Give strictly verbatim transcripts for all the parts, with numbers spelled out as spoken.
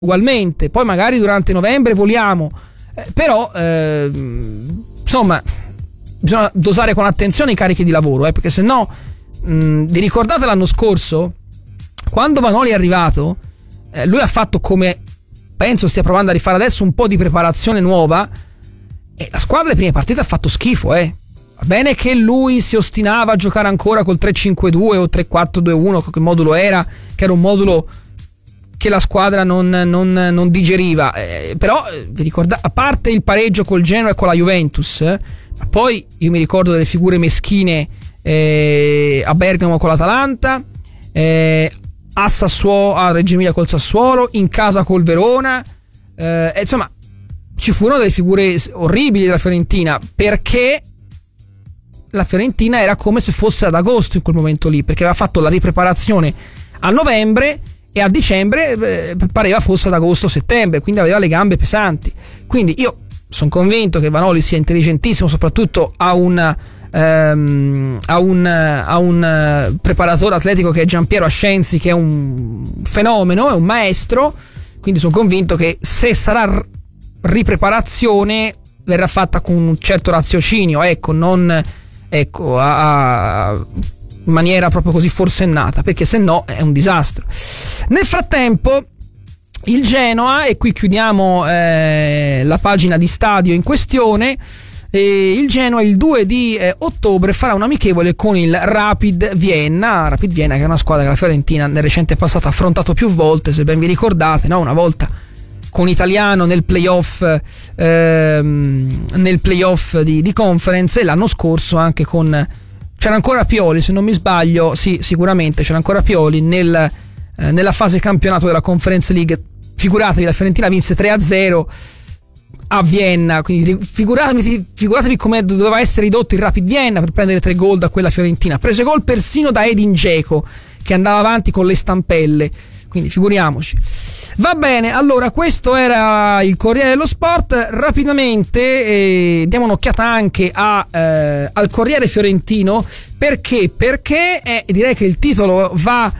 ugualmente, poi magari durante novembre voliamo, eh, però eh, insomma bisogna dosare con attenzione i carichi di lavoro, eh, perché se no mh, vi ricordate l'anno scorso quando Vanoli è arrivato, eh, lui ha fatto, come penso stia provando a rifare adesso, un po' di preparazione nuova, e la squadra le prime partite ha fatto schifo, eh. Va bene che lui si ostinava a giocare ancora col tre cinque due o tre quattro due uno, che modulo era, che era un modulo che la squadra non, non, non digeriva, eh, però vi ricordate, a parte il pareggio col Genoa e con la Juventus, eh, ma poi io mi ricordo delle figure meschine eh, a Bergamo con l'Atalanta, eh, a Sassuolo, a Reggio Emilia col Sassuolo, in casa col Verona, eh, insomma ci furono delle figure orribili della Fiorentina, perché la Fiorentina era come se fosse ad agosto in quel momento lì, perché aveva fatto la ripreparazione a novembre e a dicembre eh, pareva fosse ad agosto-settembre, quindi aveva le gambe pesanti. Quindi io sono convinto che Vanoli sia intelligentissimo, soprattutto a un ehm, a un, a un preparatore atletico che è Giampiero Ascenzi, che è un fenomeno, è un maestro, quindi sono convinto che se sarà ripreparazione verrà fatta con un certo raziocinio, ecco, non ecco a, a in maniera proprio così forsennata, perché se no è un disastro. Nel frattempo il Genoa, e qui chiudiamo eh, la pagina di stadio in questione, e il Genoa il due di eh, ottobre farà un amichevole con il Rapid Vienna, Rapid Vienna che è una squadra che la Fiorentina nel recente passato ha affrontato più volte, se ben vi ricordate, no? Una volta con Italiano nel playoff ehm, nel playoff di, di conference, e l'anno scorso anche con, c'era ancora Pioli se non mi sbaglio, sì sicuramente c'era ancora Pioli nel, eh, nella fase campionato della Conference League. Figuratevi, la Fiorentina vinse tre a zero a Vienna, quindi figuratevi, figuratevi come doveva essere ridotto il Rapid Vienna per prendere tre gol da quella Fiorentina. Prese gol persino da Edin Dzeko, che andava avanti con le stampelle, quindi figuriamoci. Va bene, allora questo era il Corriere dello Sport. Rapidamente eh, diamo un'occhiata anche a, eh, al Corriere Fiorentino, perché perché eh, direi che il titolo va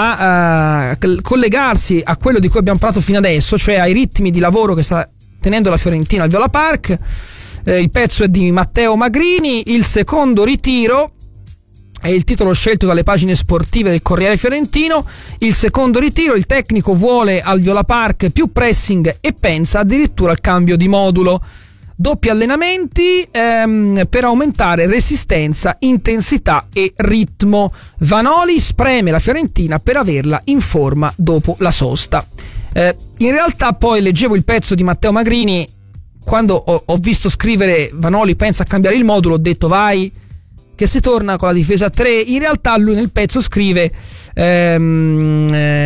a uh, collegarsi a quello di cui abbiamo parlato fino adesso, cioè ai ritmi di lavoro che sta tenendo la Fiorentina al Viola Park. Eh, il pezzo è di Matteo Magrini, il secondo ritiro è il titolo scelto dalle pagine sportive del Corriere Fiorentino. Il secondo ritiro, il tecnico vuole al Viola Park più pressing e pensa addirittura al cambio di modulo. Doppi allenamenti ehm, per aumentare resistenza, intensità e ritmo. Vanoli spreme la Fiorentina per averla in forma dopo la sosta. Eh, in realtà poi leggevo il pezzo di Matteo Magrini, quando ho, ho visto scrivere Vanoli pensa a cambiare il modulo, ho detto vai che si torna con la difesa a tre. In realtà lui nel pezzo scrive ehm,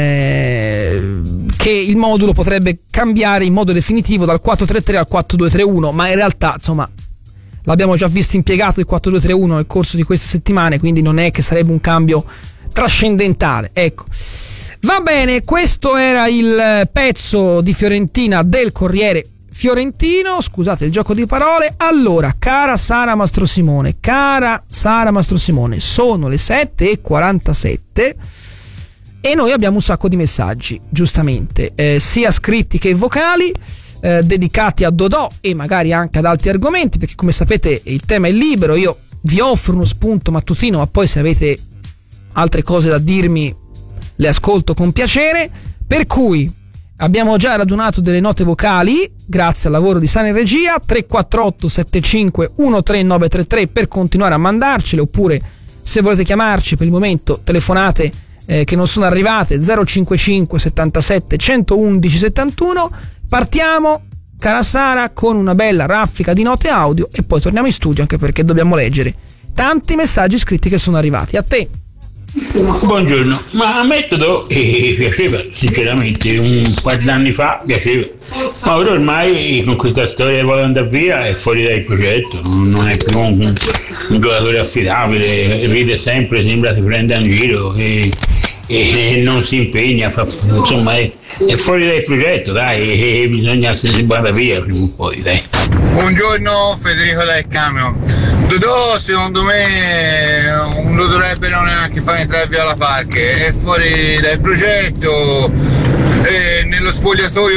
eh, che il modulo potrebbe cambiare in modo definitivo dal quattro tre tre al quattro due tre uno, ma in realtà insomma l'abbiamo già visto impiegato il quattro due tre uno nel corso di queste settimane, quindi non è che sarebbe un cambio trascendentale, ecco. Va bene, questo era il pezzo di Fiorentina del Corriere Fiorentino, scusate il gioco di parole. Allora, cara Sara Mastrosimone, cara Sara Mastrosimone, sono le sette e quarantasette e noi abbiamo un sacco di messaggi, giustamente, eh, sia scritti che vocali, eh, dedicati a Dodò e magari anche ad altri argomenti, perché come sapete il tema è libero, io vi offro uno spunto mattutino, ma poi se avete altre cose da dirmi le ascolto con piacere, per cui abbiamo già radunato delle note vocali grazie al lavoro di Sani in regia. Tre quattro otto sette cinque uno tre nove tre tre per continuare a mandarcele, oppure se volete chiamarci per il momento telefonate eh, che non sono arrivate zero cinquantacinque settantasette centoundici settantuno. Partiamo, cara Sara, con una bella raffica di note audio e poi torniamo in studio, anche perché dobbiamo leggere tanti messaggi scritti che sono arrivati. A te. Buongiorno, ma a me Totò eh, piaceva, sinceramente, un paio di anni fa piaceva, ma ora ormai con questa storia vuole andare via, è fuori dal progetto, non è più un, un giocatore affidabile, ride sempre, sembra si prende in giro e, e non si impegna, fa, insomma è, è fuori dal progetto, dai, e bisogna se si vada via prima o poi, dai. Buongiorno, Federico Del Camion. Dodò secondo me non lo dovrebbero neanche fare entrare via la Park, è fuori dal progetto, nello spogliatoio